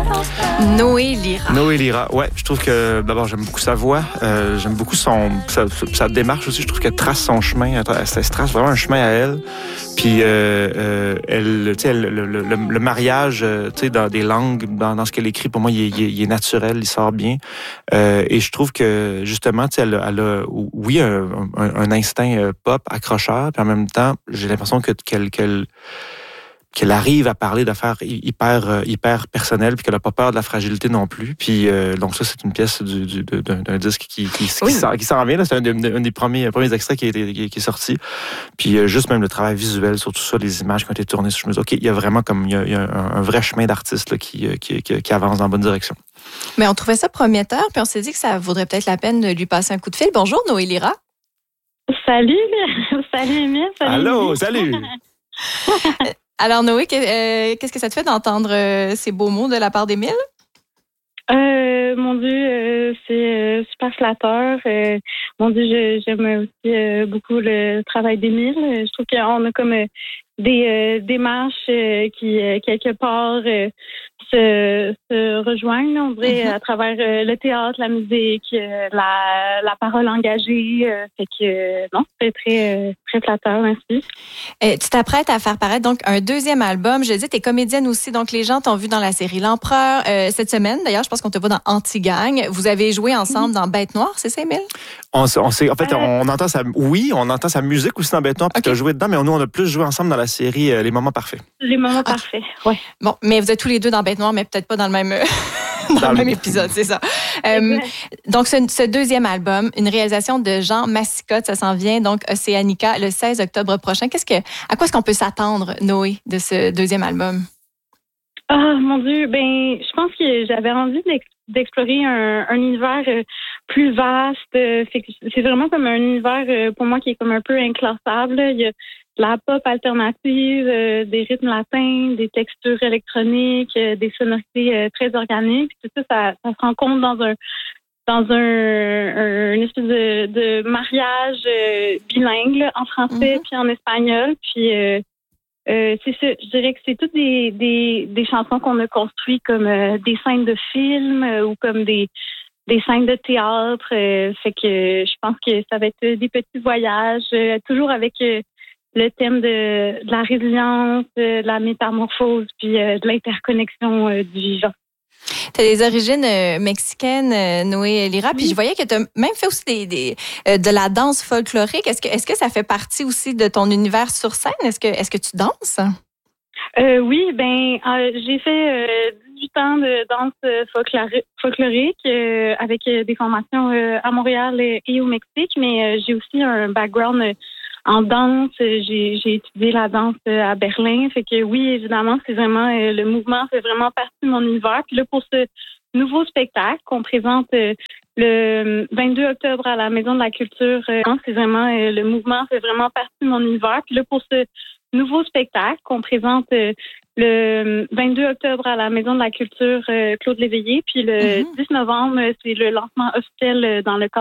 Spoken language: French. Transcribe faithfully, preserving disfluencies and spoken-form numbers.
Noé Lira. Noé Lira, ouais. Je trouve que, d'abord, j'aime beaucoup sa voix. Euh, j'aime beaucoup son, sa, sa démarche aussi. Je trouve qu'elle trace son chemin. Elle, elle se trace vraiment un chemin à elle. Puis, euh, euh, elle, tu sais, le, le, le, le mariage, tu sais, dans des langues, dans, dans ce qu'elle écrit, pour moi, il est, il est naturel, il sort bien. Euh, et je trouve que, justement, tu sais, elle, elle a, oui, un, un, un instinct pop accrocheur, puis en même temps, j'ai l'impression que, qu'elle, qu'elle, qu'elle arrive à parler d'affaires hyper, hyper personnelles, puis qu'elle n'a pas peur de la fragilité non plus. Puis, euh, donc ça, c'est une pièce du, du, d'un, d'un disque qui, qui, qui, oui. qui s'en vient. Là. C'est un, un des premiers, premiers extraits qui, est, qui, qui est sorti. Puis, euh, juste même le travail visuel sur tout ça, les images qui ont été tournées, je me dis, OK, il y a vraiment comme, il y a, il y a un, un vrai chemin d'artiste là, qui, qui, qui, qui avance dans la bonne direction. Mais on trouvait ça prometteur, puis on s'est dit que ça vaudrait peut-être la peine de lui passer un coup de fil. Bonjour, Noé Lira. Salut, salut Émile. Salut. Allô, salut. Alors, Noé, qu'est-ce que ça te fait d'entendre ces beaux mots de la part d'Émile? Euh, mon Dieu, euh, c'est euh, super flatteur. Euh, mon Dieu, je, j'aime aussi euh, beaucoup le travail d'Émile. Je trouve qu'on a comme euh, des euh, démarches euh, qui, euh, quelque part, euh, se, se rejoignent, on dirait, mm-hmm. à travers euh, le théâtre, la musique, euh, la, la parole engagée. Euh, fait que, euh, non, c'est très, euh, très flatteur, merci. Euh, tu t'apprêtes à faire paraître donc un deuxième album. Je dis, tu es comédienne aussi, donc les gens t'ont vu dans la série L'Empereur. Euh, cette semaine, d'ailleurs, je pense qu'on te voit dans Anti-Gang. Vous avez joué ensemble mm-hmm. dans Bête Noire, c'est ça, Émile? On, on sait, en fait, euh... on entend sa, oui, on entend sa musique aussi dans Bête Noire, puis okay. tu as joué dedans, mais nous, on a plus joué ensemble dans la série euh, Les Moments Parfaits. Les Moments ah. Parfaits, oui. Bon, mais vous êtes tous les deux dans Bête Noire, mais peut-être pas dans le même, dans dans le même épisode, c'est ça. Euh, donc, ce, ce deuxième album, une réalisation de Jean Massicotte, ça s'en vient, donc Océanica, le seize octobre prochain. Qu'est-ce que, à quoi est-ce qu'on peut s'attendre, Noé, de ce deuxième album? Ah, mon Dieu, ben, je pense que j'avais envie d'explorer un, un univers plus vaste. C'est vraiment comme un univers, pour moi, qui est comme un peu inclassable. Il y a de la pop alternative, des rythmes latins, des textures électroniques, des sonorités très organiques. Tout ça, ça, ça se rencontre dans un dans un, un une espèce de, de mariage bilingue, là, en français mm-hmm. puis en espagnol. Puis euh, Euh, c'est ça, je dirais que c'est toutes des, des, des chansons qu'on a construites comme euh, des scènes de film euh, ou comme des, des scènes de théâtre. Euh, fait que je pense que ça va être des petits voyages, euh, toujours avec euh, le thème de, de la résilience, de la métamorphose, puis euh, de l'interconnexion euh, du vivant. Tu as des origines euh, mexicaines, euh, Noé Lira, puis oui. je voyais que tu as même fait aussi des, des, euh, de la danse folklorique. Est-ce que, est-ce que ça fait partie aussi de ton univers sur scène? Est-ce que, est-ce que tu danses? Euh, oui, ben euh, j'ai fait euh, dix-huit ans de danse folklori- folklorique euh, avec euh, des formations euh, à Montréal et, et au Mexique, mais euh, j'ai aussi un background euh, en danse. J'ai, j'ai étudié la danse à Berlin. Fait que oui, évidemment, c'est vraiment euh, le mouvement fait vraiment partie de mon univers. Puis là, pour ce nouveau spectacle qu'on présente euh, le vingt-deux octobre à la Maison de la Culture, euh, c'est vraiment euh, le mouvement fait vraiment partie de mon univers. Puis là, pour ce nouveau spectacle qu'on présente euh, le vingt-deux octobre à la Maison de la Culture euh, Claude Léveillé. Puis le mm-hmm. dix novembre, c'est le lancement officiel dans le cadre